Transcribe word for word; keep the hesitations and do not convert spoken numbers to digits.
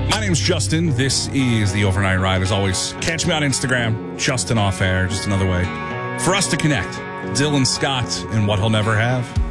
My name's Justin. This is the Overnight Ride. As always, catch me on Instagram, Justin Off Air. Just another way for us to connect. Dylan Scott and what he'll never have.